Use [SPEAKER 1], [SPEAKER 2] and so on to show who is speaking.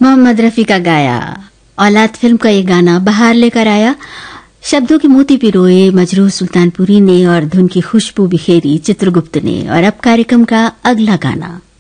[SPEAKER 1] मोहम्मद रफी का गाया औलाद फिल्म का ये गाना बहार लेकर आया। शब्दों की मोती पिरोए मजरूह सुल्तानपुरी ने और धुन की खुशबू बिखेरी चित्रगुप्त ने। और अब कार्यक्रम का अगला गाना।